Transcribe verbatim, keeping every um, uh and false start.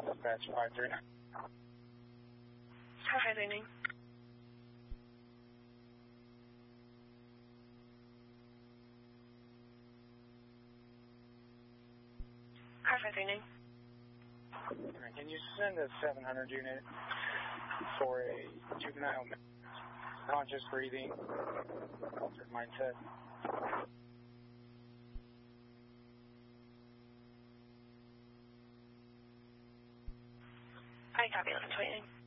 dispatch five three nine. Hi, Leaning. Hi, Leaning. Can you send a seven hundred unit for a juvenile conscious breathing, altered mindset? I copy, let's waiting.